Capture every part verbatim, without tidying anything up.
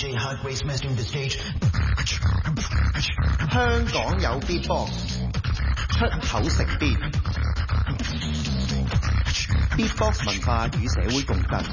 D J Hot Grace mastering the stage。 香港有 Beatbox， 出口成邊 Beatbox 文化與社會共振。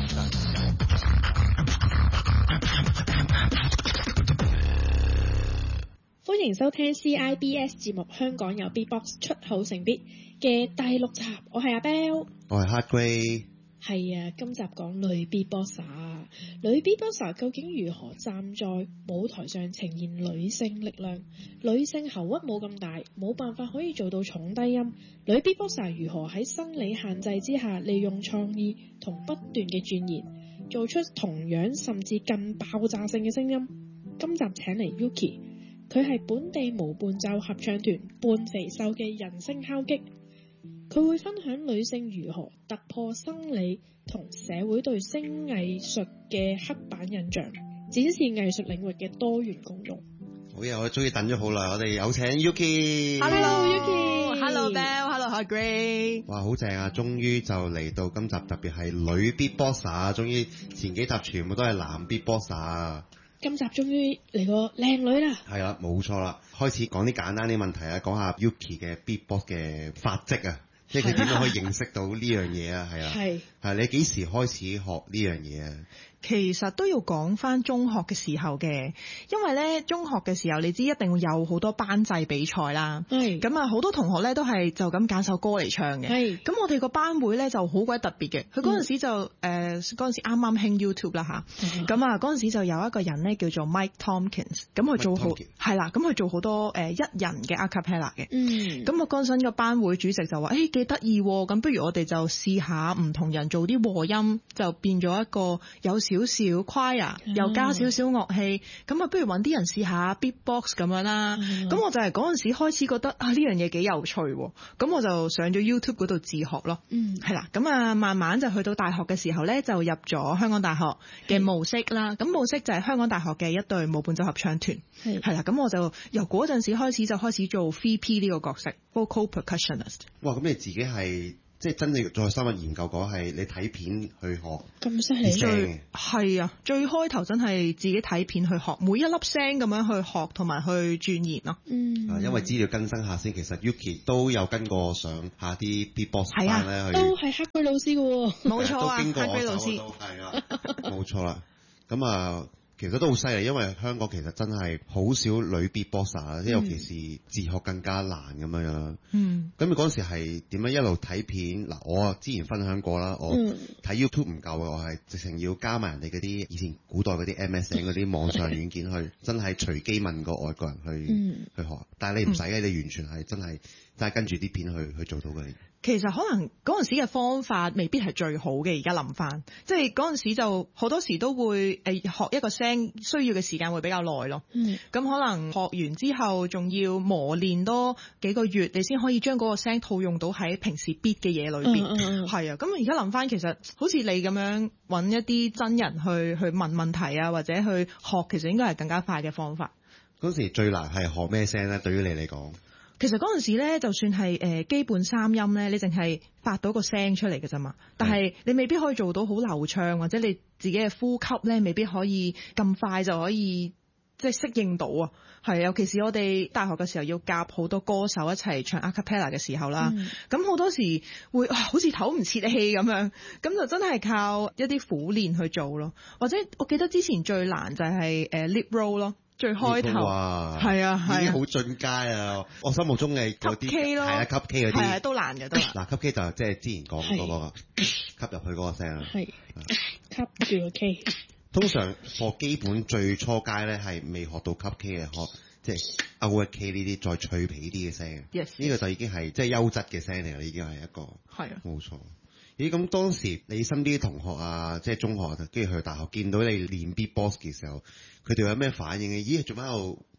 歡迎收聽 C I B S 節目《香港有 Beatbox 出口成邊》嘅第六集，我係阿 Bell， 我係 Hot Grace。 係啊，今集講女 Beatboxer， 女 Beatboxer 究竟如何站在舞台上呈現女性力量？女性喉屈冇咁大，冇辦法可以做到重低音。女 Beatboxer 如何喺生理限制之下，利用創意同不斷嘅鑽研，做出同樣甚至更爆炸性嘅聲音？今集請嚟 Yuki， 佢係本地無伴奏合唱團半肥瘦嘅人聲敲擊。佢會分享女性如何突破生理同社會對聲藝術嘅刻板印象，展示藝術領域嘅多元共融。 好嘢，我終於等咗好耐，我哋有請 Yuki。 Hello Yuki，Hello Bell，Hello Hot Grace。 哇，好正啊！終於就嚟到今集，特別係女 Beatboxer，終於前幾集全部都係男 Beatboxer。 今集終於嚟個靚女啦。 係啦，冇錯啦，開始講啲簡單啲問題啊，講下 Yuki 嘅 Beatbox 嘅發跡啊。即係佢點樣可以認識到呢樣嘢啊？係啊，係係你幾時開始學呢樣嘢啊？ 其實都要講翻中學嘅時候嘅，因為咧中學嘅時候你知一定會有好多班際比賽啦。係咁啊，好多同學咧都係就咁揀首歌嚟唱嘅。係咁，我哋個班會咧就好鬼特別嘅。佢嗰陣時就誒嗰陣時啱啱興 YouTube 啦吓。咁啊嗰陣時就有一個人咧叫做 Mike Tompkins， 咁佢做好係啦，咁佢做好多誒一人嘅 a cappella 嘅。嗯。咁啊嗰陣個班會主席就話：誒幾得意喎，咁不如我哋就試下唔同人做啲和音，就變咗一個有少少 choir， 又加少少樂器，咁啊不如揾啲人試下 beatbox 咁樣啦。咁、嗯、我就係嗰陣時開始覺得啊呢樣嘢幾有趣，咁我就上咗 YouTube 嗰度自學咯。嗯，係啦，咁啊慢慢就去到大學嘅時候咧，就入咗香港大學嘅模式啦。咁模式就係香港大學嘅一隊無伴奏合唱團。係係啦，咁我就由嗰陣時開始就開始做 three P 呢個角色 ，vocal percussionist。哇， 咁你自己係？即係真正再深入研究過係你睇片去學咁犀利， 最係啊！最開頭真係自己睇片去學，每一粒聲咁樣去學同埋去鑽研咯。嗯， 啊，因為資料更新下先，其實 Yuki 都有跟過上下啲 Beatbox 班咧， 啊、都係黑龜老師嘅喎， 冇錯啊， 都經過我黑龜老師都係啊，冇錯啦。咁啊。其實都好犀利，因為香港其實真係好少女 Beatboxer，即係尤其是自學更加難咁樣樣。嗯。咁你嗰陣時係點樣一路睇片？嗱，我之前分享過啦，我睇 YouTube 唔夠嘅，我係直情要加埋人哋嗰啲以前古代嗰啲 M S N 嗰啲網上軟件去，真係隨機問個外國人去、嗯、去學。但係你唔使嘅，你完全係真係真係跟住啲片去去做到嘅。 其實可能嗰陣時嘅方法未必係最好嘅，而家諗翻，即係嗰陣時就好多時都會誒學一個聲需要嘅時間會比較耐咯。嗯，咁可能學完之後仲要磨練多幾個月，你先可以將嗰個聲套用到喺平時 beat 嘅嘢裏邊。嗯嗯嗯，係啊，咁而家諗翻，其實好似你咁樣揾一啲真人去去問問題啊，或者去學，其實應該係更加快嘅方法。 嗰時最難係學咩聲咧？對於你嚟講？ 其實嗰陣時咧，就算係誒基本三音咧，你淨係發到個聲出嚟嘅啫嘛。但係你未必可以做到好流暢，或者你自己嘅呼吸咧，未必可以咁快就可以即係適應到啊。係，尤其是我哋大學嘅時候要夾好多歌手一齊唱 a cappella 嘅時候啦。咁好、嗯、多時會好似唞唔切氣咁樣，咁就真係靠一啲苦練去做咯。或者我記得之前最難就係誒 lip roll 咯。最開頭係啊係，已經好進階啊！我心目中嘅嗰啲係啊吸 K 嗰啲係啊都難嘅都難。嗱吸 K 就即係之前講嗰個吸入去嗰個聲啊，係吸住個 K。 通常學基本最初階咧係未學到吸 K 嘅，學即係 out K 呢啲再脆皮啲嘅聲。Yes，呢個就已經係即係優質嘅聲嚟啦，已經係一個係啊冇錯。咦咁當時你身邊啲同學啊，即係中學跟住去大學見到你練 Beatbox 嘅時候，佢哋有咩反應嘅？咦做咩喺度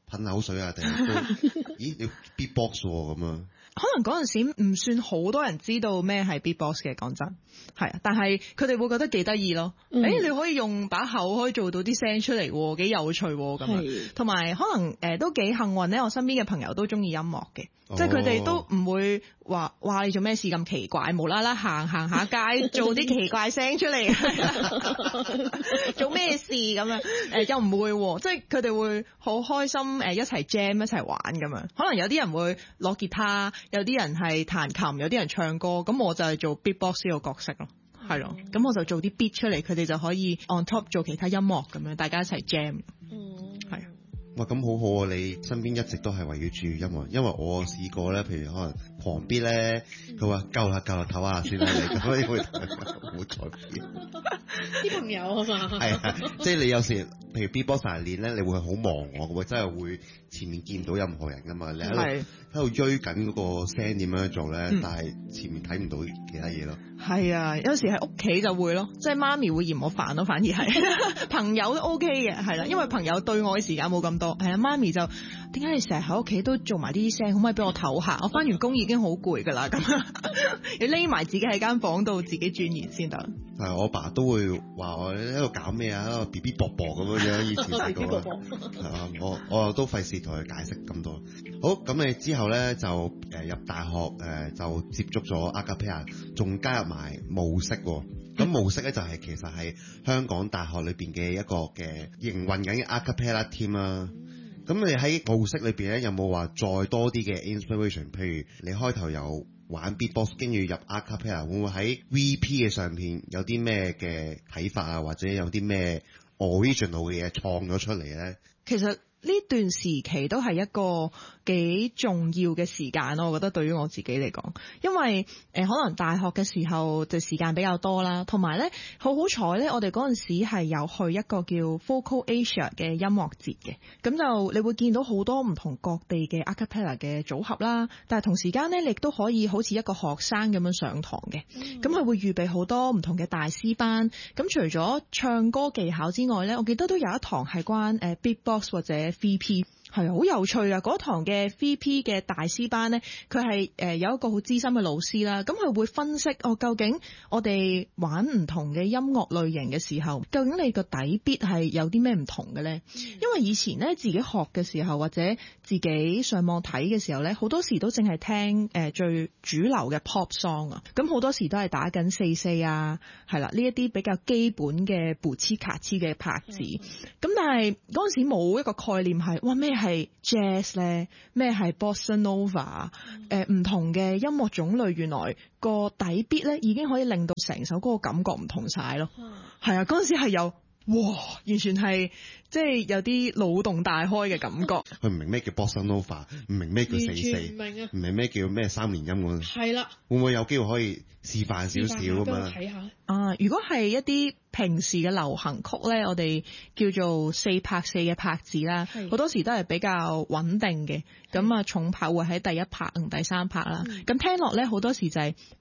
噴口水啊，定係都咦你 beatbox 喎咁啊？ 可能嗰陣時唔算好多人知道咩係 beatbox 嘅，講真係啊，但係佢哋會覺得幾得意咯。誒、嗯欸，你可以用把口可以做到啲聲出嚟，幾有趣咁樣。同埋可能誒、呃、都幾幸運咧，我身邊嘅朋友都中意音樂嘅，哦、即係佢哋都唔會話哇你做咩事咁奇怪，無啦啦行行下街做啲奇怪聲出嚟，做咩事咁樣？誒、呃、又唔會，即係佢哋會好開心誒一齊 jam 一齊玩咁樣。可能有啲人會攞吉他。有啲人係彈琴，有啲人唱歌，咁我就係做 beatbox 呢個角色咯，係咯、嗯，咁我就做啲 beat 出嚟，佢哋就可以 on top 做其他音樂咁樣，大家一齊 jam，嗯，係啊。 哇，咁好好啊！你身邊一直都係圍繞住音樂，因為我試過咧，譬如可能旁邊咧，佢話夠啦夠啦唞下先啦，你咁樣會冇再變。 啲朋友啊嘛， 係啊，即係你有時譬如 beatboxer 練咧，你會好忙我，會真係會前面見唔到任何人噶嘛，你喺度喺度追緊嗰個聲點樣做咧，嗯、但係前面睇唔到其他嘢咯。 係啊，有時喺屋企就會咯，即係媽咪會嫌我煩咯，反而係朋友都 OK 嘅，係啦，因為朋友對我嘅時間冇咁多，係啊，媽咪就點解你成日喺屋企都做埋啲聲，可唔可以俾我唞下？我翻完工已經好攰噶啦，咁你匿埋自己喺間房度自己鑽研先得。 係我爸都會話我喺度搞咩啊，喺度 B B 啵啵咁樣樣，以前細個係啊，我我都費事同佢解釋咁多。好，咁你之後咧就誒入大學誒、呃、就接觸咗 Acapella，仲加入埋舞式喎。咁舞式咧就係、是、其實係香港大學裏邊嘅一個嘅營運緊嘅 Acapella team 啦。咁你喺舞式裏邊咧有冇話再多啲嘅 inspiration？ 譬如你開頭有玩 beatbox， 跟住入 Acapella， 會唔會喺 V P 嘅上邊有啲咩嘅睇法啊，或者有啲咩 original 嘅嘢創咗出嚟咧？ 其實呢段時期都係一個幾重要嘅時間咯，我覺得對於我自己嚟講，因為誒、呃、可能大學嘅時候就時間比較多啦，同埋咧好好彩咧，我哋嗰陣時係有去一個叫 Vocal Asia 嘅音樂節嘅，咁就你會見到好多唔同各地嘅 Acapella 嘅組合啦，但係同時間咧你亦都可以好似一個學生咁樣上堂嘅，咁佢、嗯、會預備好多唔同嘅大師班，咁除咗唱歌技巧之外咧，我記得都有一堂係關誒 Beatbox 或者 V P。係啊，好有趣啊！嗰堂嘅 V P 嘅大師班咧，佢係誒有一個好資深嘅老師啦，咁佢會分析哦，究竟我哋玩唔同嘅音樂類型嘅時候，究竟你個底 beat 係有啲咩唔同嘅咧？嗯、因為以前咧自己學嘅時候，或者自己上網睇嘅時候咧，好多時都淨係聽誒最主流嘅 pop song 啊，咁好多時都係打緊四四啊，係啦，呢一啲比較基本嘅布斯卡茲嘅拍子，咁、嗯、但係嗰陣時冇一個概念係哇咩？係 jazz 咧，咩係 bossa nova，誒唔同嘅音樂種類，原來個底 beat 咧已經可以令到成首歌嘅感覺唔同晒咯。係啊，嗰陣時係有哇，完全係即係有啲腦洞大開嘅感覺。 佢唔明咩叫 bossa nova， 唔明咩叫四四，唔明啊，唔明咩叫咩三連音嗰。係啦，會唔會有機會可以示範少少咁樣？睇下啊，如果係一啲平時嘅流行曲咧，我哋叫做四拍四嘅拍子啦，好是多時都係比較穩定嘅。咁啊，重拍會喺第一拍同第三拍啦。咁、嗯、聽落咧，好多時就係、是。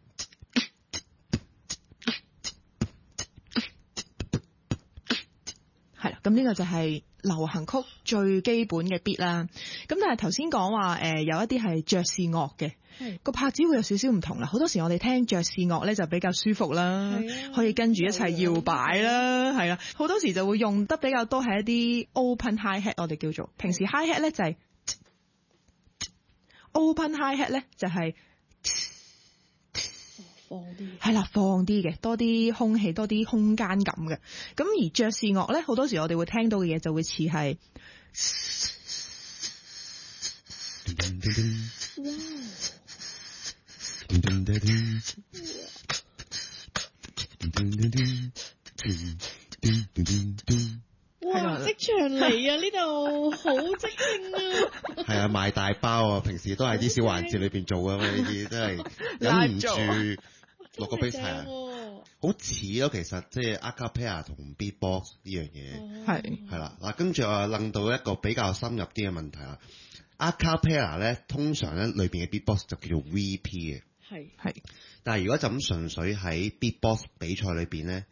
係啦，咁呢個就係流行曲最基本嘅 beat 啦。咁但係頭先講話誒有一啲係爵士樂嘅，個是拍子會有少少唔同啦。好多時我哋聽爵士樂咧就比較舒服啦，啊、可以跟住一齊搖擺啦，係啦。好多時就會用得比較多係一啲 open hi hat， 我哋叫做平時 hi hat 咧就係、是、open hi hat 咧就係、是。 放啲係啦，放啲嘅，多啲空氣，多啲空間感嘅。咁而爵士樂咧，好多時我哋會聽到嘅嘢就會似係， 哇！即場嚟啊！呢度好即興啊！ 係啊，賣大包啊！平時都係啲小環節裏邊做啊嘛，呢啲真係忍唔住。落個 bass 係好似咯，其實即係 Acapella 同 Beatbox 呢樣嘢係係啦嗱，跟住我諗到一個比較深入啲嘅問題啦。Acapella 咧通常咧裏邊嘅 Beatbox 就叫做 V P 嘅，係係，但係如果就咁純粹喺 Beatbox 比賽裏邊咧，點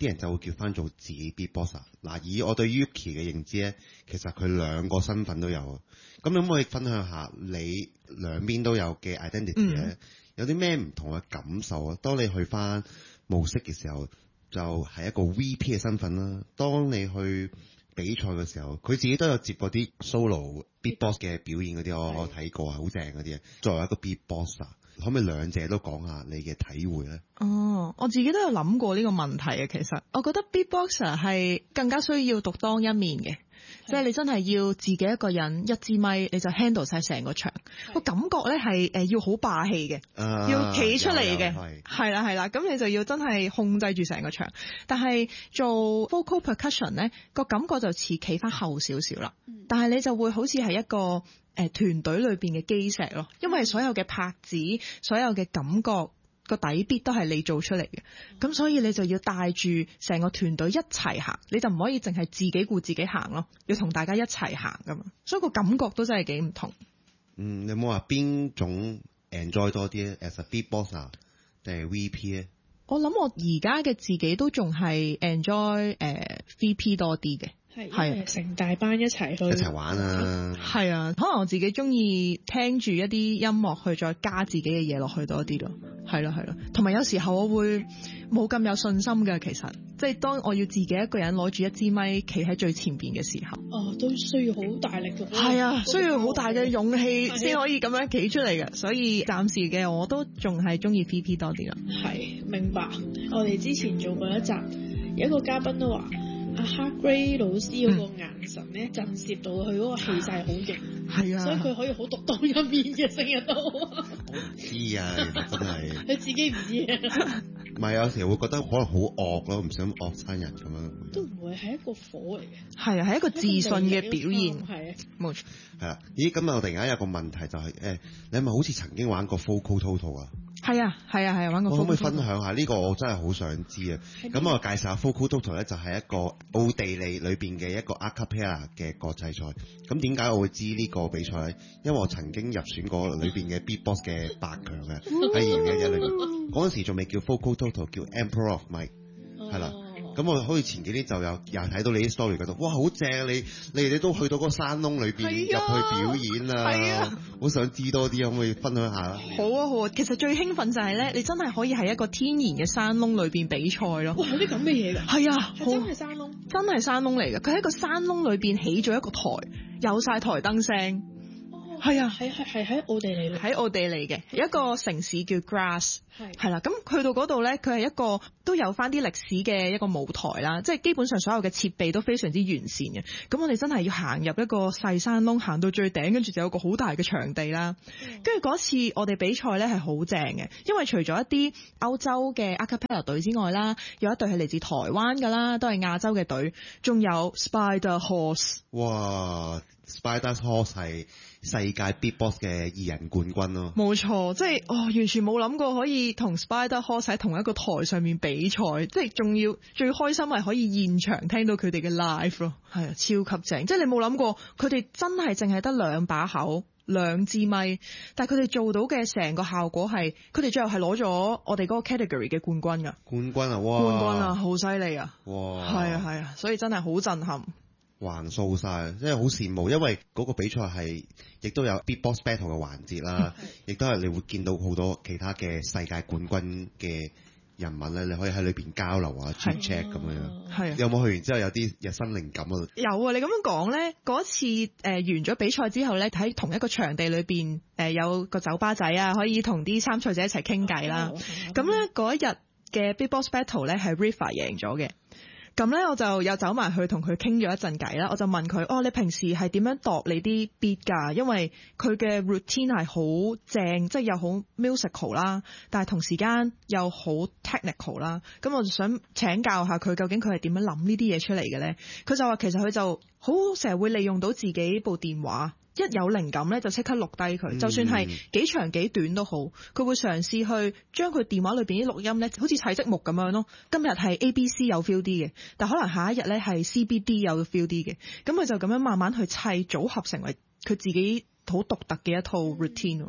啲人就會叫翻做自己 beatboxer。嗱，以我對 Yuki 嘅認知咧，其實佢兩個身份都有。咁你可唔可以分享下你兩邊都有嘅 identity 咧、嗯？有啲咩唔同嘅感受啊？當你去翻模式嘅時候，就係一個 V P 嘅身份啦。當你去比賽嘅時候，佢自己都有接過啲 solo beatbox 嘅表演嗰啲，我我睇過啊，好正嗰啲。作為一個 beatboxer，可唔可以兩者都講下你嘅體會咧？ 哦，我自己都有諗過呢個問題啊。其實我覺得 beatboxer 係更加需要獨當一面嘅。即係你真係要自己一個人一支咪，你就 handle 晒成個場，個感覺咧係誒要好霸氣嘅、啊，要企出嚟嘅，係啦係啦，咁你就要真係控制住成個場。但係做 vocal percussion 咧，個感覺就似企翻後少少啦，但係你就會好似係一個誒團隊裏邊嘅基石咯，因為所有嘅拍子，所有嘅感覺。個底 beat 都係你做出嚟嘅，咁、嗯、所以你就要帶住成個團隊一齊行，你就唔可以淨係自己顧自己行咯，要同大家一齊行噶嘛，所以個感覺都真係幾唔同。 嗯，你有冇話邊種 enjoy 多啲咧 ？as a beatboxer 定係 V P 咧？我諗我而家嘅自己都仲係 enjoy 誒、呃、V P 多啲嘅。 係係成大班一齊去一齊玩啊！ 係啊，可能我自己中意聽住一啲音樂去再加自己嘅嘢落去多啲咯。係咯係咯，同埋有時候我會冇咁有信心嘅，其實即係當我要自己一個人攞住一支咪企喺最前邊嘅時候， 哦，都需要好大力嘅。 係啊，需要好大嘅勇氣先可以咁樣企出嚟嘅。所以暫時嘅我都仲係中意 V P 多啲咯。 係，明白。我哋之前做過一集，有一個嘉賓都話。阿 Hargrey 老師嗰個眼神咧，震懾到佢嗰個氣勢好型，係啊，所以佢可以好獨當一面嘅，成日都。我唔知啊，真係。 你自己唔知啊？ 唔係，有時會覺得可能好惡咯，唔想惡親人咁樣。 都唔會係一個火嚟嘅。 係啊，係一個自信嘅表現。 係啊， 冇錯。 係啊，咦？咁啊，我突然間有個問題就係、是，誒，你係咪好似曾經玩過 Vocal Total 啊？ 係啊，係啊，係啊，玩過。 我可唔可以分享下呢、這個？我真係好想知啊！咁我介紹下 Vocal Total 咧，就係一個奧地利裏邊嘅一個 a cappella 嘅國際賽。咁點解我會知呢個比賽咧？因為我曾經入選過裏邊嘅 Beatbox 嘅八強嘅，喺二零一一年嗰陣時仲未叫 Vocal Total， 叫 Emperor of Mic， 係啦。咁我好似前幾年就有又睇到你啲 story 嗰度，哇，好正！你你哋都去到嗰個山窿裏邊入去表演啊，好想知多啲，可唔可以分享下啦？ 好啊好啊，其實最興奮就係咧，你真係可以喺一個天然嘅山窿裏邊比賽咯。 哇，有啲咁嘅嘢㗎？ 係啊， 係真係山窿， 真係山窿嚟嘅。佢喺個山窿裏邊起咗一個台，有晒台燈聲。係啊，係係係喺奧地利，喺奧地利嘅一個城市叫 Graz， 係係啦。咁去到嗰度咧，佢係一個都有翻啲歷史嘅一個舞台啦，即係基本上所有嘅設備都非常之完善嘅。咁我哋真係要行入一個細山窿，行到最頂，跟住就有個好大嘅場地啦。跟住嗰次我哋比賽咧係好正嘅，因為除咗一啲歐洲嘅 a cappella 隊之外啦，有一隊係嚟自台灣㗎啦，都係亞洲嘅隊，仲有 Spider Horse。 哇！ Spider Horse 係世界 Beatbox 嘅二人冠軍咯， 冇錯，即係哦，完全冇諗過可以同 Spider Horse 喺同一個台上面比賽，即係仲要最開心係可以現場聽到佢哋嘅 live 咯，係啊，超級正！即係你冇諗過佢哋真係淨係得兩把口、兩支咪，但係佢哋做到嘅成個效果係，佢哋最後係攞咗我哋嗰個 category 嘅冠軍㗎， 冠軍啊，哇！ 冠軍啊，好犀利啊， 哇！ 係啊係啊，所以真係好震撼。 橫掃晒，真係好羨慕，因為嗰個比賽係亦都有 Beatbox Battle 嘅環節啦，亦都係你會見到好多其他嘅世界冠軍嘅人物咧，你可以喺裏邊交流啊 chat chat 咁樣。係，有冇去完之後有啲日新靈感啊？有啊，你咁樣講咧，嗰次誒、呃、完咗比賽之後咧，喺同一個場地裏邊誒、呃、有個酒吧仔啊，可以同啲參賽者一齊傾偈啦。咁咧嗰一日嘅 Beatbox Battle 咧係 River 贏咗嘅。咁咧我就有走埋去同佢傾咗一陣偈啦，我就問佢：哦，你平時係點樣度你啲 beat 㗎？因為佢嘅 routine 係好正，即係又好 musical 啦，但係同時間又好 technical 啦。咁我就想請教下佢，究竟佢係點樣諗呢啲嘢出嚟嘅咧？佢就話其實佢就好成日會利用到自己部電話。一有靈感咧，就即刻錄低佢，就算係幾長幾短都好，佢會嘗試去將佢電話裏邊啲錄音咧，好似砌積木咁樣咯。今日係 A B C 有 feel 啲嘅，但可能下一日咧係 C B D 有 feel 啲嘅，咁佢就咁樣慢慢去砌組合成為佢自己好獨特嘅一套 routine 咯，好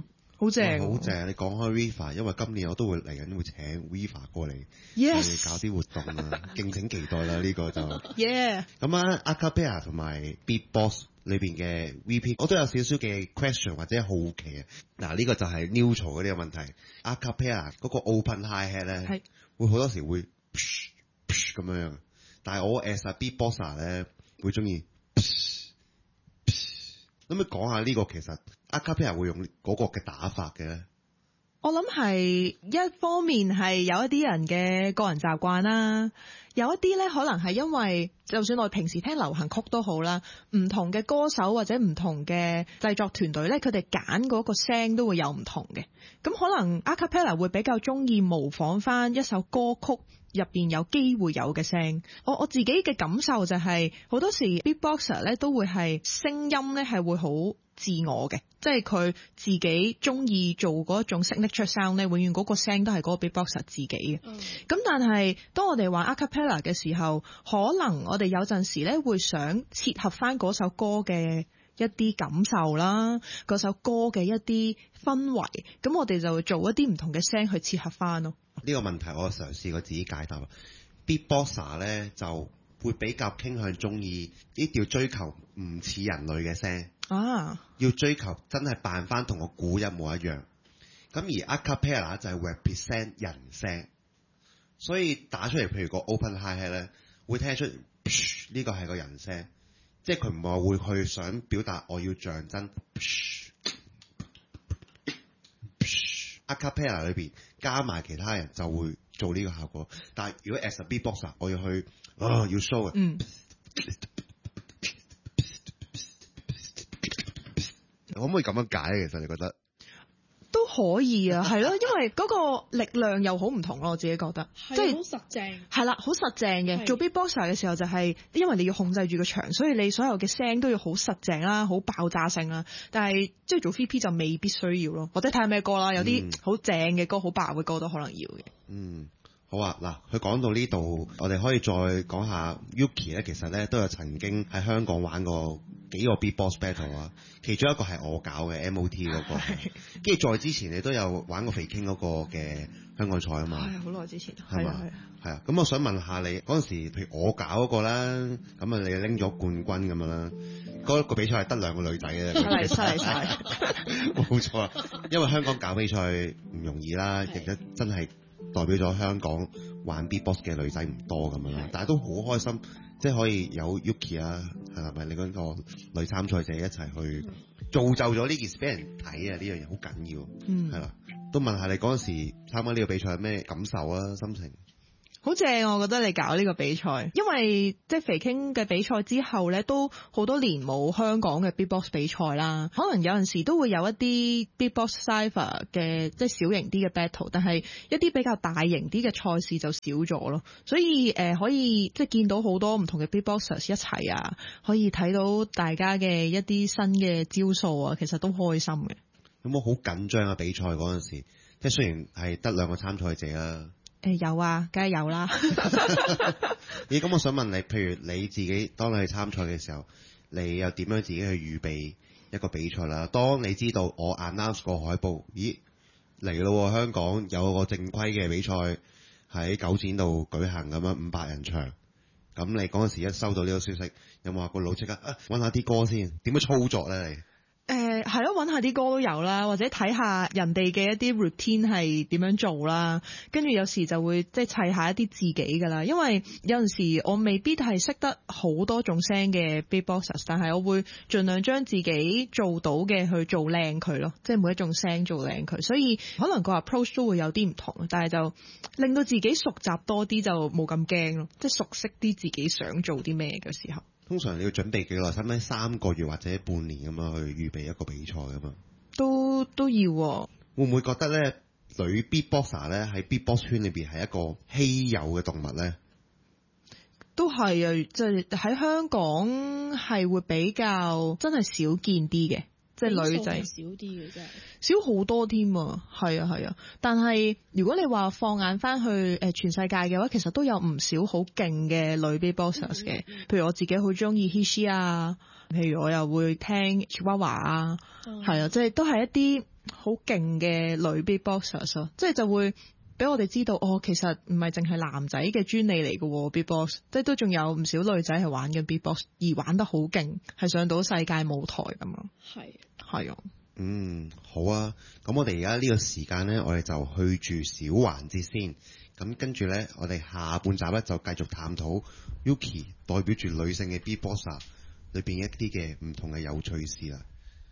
好正， 好正！你講開 Riva， 因為今年我都會嚟緊會請 Riva 過嚟， Yes， 搞啲活動啊，敬請期待啦！呢、呢個就 Yeah。 咁啊 ，Acapella 同埋 Beatbox 裏邊嘅 V P， 我都有少少嘅 question 或者好奇啊。嗱，呢個就係 neutral 嗰啲嘅問題。Acapella 嗰個 open hi hat 咧，會好多時會咁樣樣，但係我 as a beatboxer 咧會中意。咁你講下呢個其實 Acapella 會用嗰個嘅打法嘅咧？ 我諗係一方面係有一啲人嘅個人習慣啦，有一啲咧可能係因為就算我平時聽流行曲都好啦，唔同嘅歌手或者唔同嘅製作團隊咧，佢哋揀嗰個聲都會有唔同嘅。咁可能 Acapella 會比較中意模仿翻一首歌曲入邊有機會有嘅聲。我我自己嘅感受就係、是、好多時 beatboxer 咧都會係聲音咧係會好自我嘅，即係佢自己中意做嗰種 signature sound 咧，永遠嗰個聲都係嗰個 beatboxer 自己嘅。咁、嗯、但係當我哋話 acapella 嘅時候，可能我哋有陣時咧會想切合翻嗰首歌嘅一啲感受啦，嗰首歌嘅一啲氛圍，咁我哋就會做一啲唔同嘅聲去切合翻咯。 呢個問題我嘗試過自己解答。beatboxer 咧就會比較傾向中意呢條追求唔似人類嘅聲啊，要追求真係扮翻同個鼓一模一樣。咁而 acapella 就係 represent 人聲，所以打出嚟譬如個 open hi hat 咧，會聽得出呢個係個人聲，即係佢唔係會去想表達我要象真。acapella 裏邊加埋其他人就會做呢個效果，但係如果 as a beatboxer 我要去啊要 show 嘅，嗯，可唔可以咁樣解咧？其實你覺得都可以啊，係咯，因為嗰個力量又好唔同咯，我自己覺得， 即係好實正， 係啦，好實正嘅。做 beatboxer 嘅時候就係、是、因為你要控制住個場，所以你所有嘅聲都要好實正啦，好爆炸性啦。但係即係做 V P 就未必需要咯，或者睇下咩歌啦，有啲好正嘅歌、好爆嘅歌都可能要嘅。 嗯。好啊，嗱，佢講到呢度，我哋可以再講下 Yuki 咧，其實咧都有曾經喺香港玩過幾個 beatbox battle 啊，其中一個係我搞嘅 M O T 嗰、那個，跟住再之前你都有玩過肥 King 嗰個嘅香港賽啊嘛， 係好耐之前， 係嘛，係啊，咁我想問下你嗰陣時，譬如我搞嗰個啦，咁啊你拎咗冠軍咁樣啦，嗰、那個比賽係得兩個女仔嘅， 犀利犀利犀利，冇錯啊，因為香港搞比賽唔容易啦，亦都真係。代表咗香港玩 beatbox 嘅女仔唔多咁樣啦，但係都好開心，即係可以有 Yuki 啊，係咪你嗰個女參賽者一齊去造就咗呢件事俾人睇啊？呢樣嘢好緊要，嗯，係啦，都問下你嗰陣時參加呢個比賽有咩感受啊？心情？ 好正，我覺得你搞呢個比賽，因為即係肥 King 嘅比賽之後咧，都好多年冇香港嘅 beatbox 比賽啦。可能有陣時都會有一啲 beatbox cypher 嘅即係小型啲嘅 battle， 但係一啲比較大型啲嘅賽事就少咗咯。所以誒、呃、可以即係見到好多唔同嘅 beatboxers 一齊啊，可以睇到大家嘅一啲新嘅招數啊，其實都開心嘅。 有冇好緊張啊？比賽嗰陣時，即係雖然係得兩個參賽者啦。 誒有啊，梗係有啦。 咦，咁我想問你，譬如你自己當你去參賽嘅時候，你又點樣自己去預備一個比賽啦？當你知道我 announce 個海報，咦嚟咯，香港有個正規嘅比賽喺九展度舉行咁樣五百人場，咁你嗰陣時一收到呢個消息，有冇話個腦即刻啊揾下啲歌先？點樣操作咧？你？ 誒係咯，揾下啲歌都有啦，或者睇下人哋嘅一啲 routine 係點樣做啦，跟住有時就會即係砌下一啲自己噶啦，因為有陣時我未必係識得好多種聲嘅 beatboxers， 但係我會盡量將自己做到嘅去做靚佢咯，即係每一種聲做靚佢，所以可能個 approach 都會有啲唔同，但係就令到自己熟習多啲，就冇咁驚咯，即係熟悉啲自己想做啲咩嘅時候。 通常你要準備幾耐？使唔使三個月或者半年咁樣去預備一個比賽咁嘛？ 都都要、啊。 會唔會覺得咧，女 beatboxer 咧喺 beatbox 圈裏邊係一個稀有嘅動物咧？ 都係啊，即係喺香港係會比較真係少見啲嘅。即係女仔少啲嘅真係少好多添啊，係啊係啊，但係如果你話放眼翻去誒全世界嘅話，其實都有唔少好勁嘅女 beatboxers 嘅，嗯嗯嗯，譬如我自己好中意 Hishi 啊，譬如我又會聽 Chihuahua 啊，係、嗯、啊，即係都係一啲好勁嘅女 beatboxers 咯，即係就會俾我哋知道，哦，其實唔係淨係男仔嘅專利嚟嘅 beatbox， 即係都仲有唔少女仔係玩緊 beatbox， 而玩得好勁，係上到世界舞台咁咯。 係係啊， 嗯，好啊，咁我哋而家呢個時間咧，我哋就去住小環節先。咁跟住咧，我哋下半集咧就繼續探討 Yuki 代表住女性嘅 beatboxer 裏邊一啲嘅唔同嘅有趣事啦。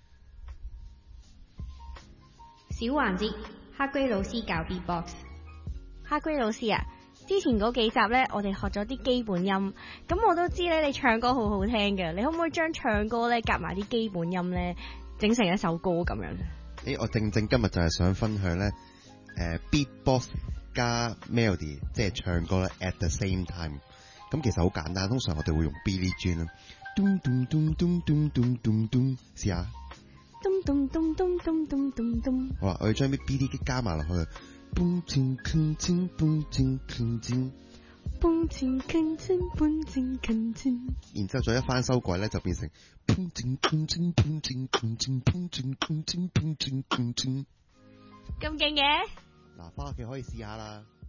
小環節，黑龜老師教 beatbox。黑龜老師啊，之前嗰幾集咧，我哋學咗啲基本音，咁我都知咧，你唱歌好好聽嘅，你可唔可以將唱歌咧夾埋啲基本音咧，整成一首歌咁樣？ 誒，我正正今日就係想分享咧，誒、呃、beatbox 加 melody， 即係唱歌咧 at the same time。咁其實好簡單，通常我哋會用 Billie Jean 啦，咚咚咚咚咚咚咚咚，試下。 咚咚咚咚咚咚咚咚。 好啦，我要將啲 B D 機加埋落去。嘣靜鏗靜，嘣靜鏗靜， 嘣靜鏗靜，嘣靜鏗靜。 然之後再一翻修改咧，就變成嘣靜鏗靜，嘣靜鏗靜，嘣靜鏗靜，嘣靜鏗靜。 咁勁嘅？ 嗱，翻屋企可以試下啦。